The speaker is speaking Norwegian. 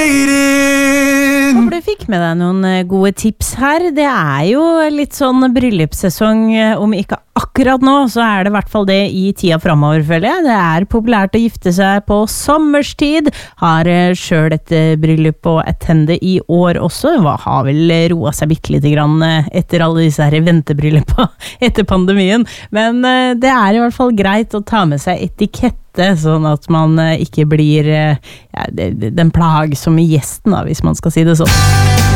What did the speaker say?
waiting. Håper du fikk med deg noen gode tips her. Det jo litt sånn bryllupssesong, om ikke akkurat nå, så det I hvert fall det I tida fremover, føler jeg. Det populært å gifte seg på sommerstid. Har selv et bryllup å attende I år også. Har vel roet seg bitte litt grann etter alle disse her ventebryllupa etter pandemien. Men det I hvert fall greit å ta med seg etikette, sånn at man ikke blir den plagsomme gjesten, da, hvis man skal si det sånn.